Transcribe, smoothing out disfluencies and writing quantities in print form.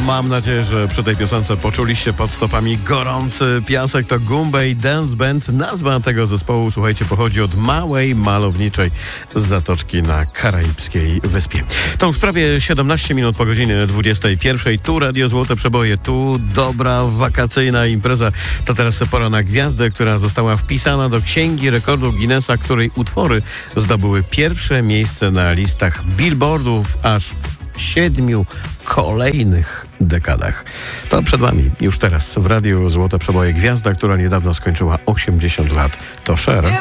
Mam nadzieję, że przy tej piosence poczuliście pod stopami gorący piasek. To Goombay Dance Band. Nazwa tego zespołu, słuchajcie, pochodzi od małej, malowniczej zatoczki na karaibskiej wyspie. To już prawie 17 minut po godzinie 21. Tu Radio Złote Przeboje, tu dobra wakacyjna impreza. To teraz pora na gwiazdę, która została wpisana do Księgi Rekordów Guinnessa, której utwory zdobyły pierwsze miejsce na listach Billboardów aż w 7 kolejnych dekadach. To przed wami już teraz w Radiu Złote Przeboje gwiazda, która niedawno skończyła 80 lat. To Cher.